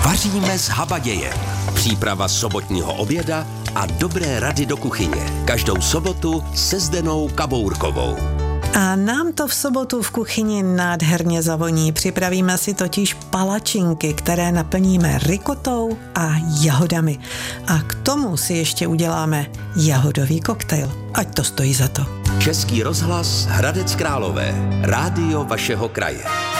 Vaříme z habaděje. Příprava sobotního oběda a dobré rady do kuchyně. Každou sobotu se Zdenou Kabourkovou. A nám to v sobotu v kuchyni nádherně zavoní. Připravíme si totiž palačinky, které naplníme rikotou a jahodami. A k tomu si ještě uděláme jahodový koktejl. Ať to stojí za to. Český rozhlas Hradec Králové. Rádio vašeho kraje.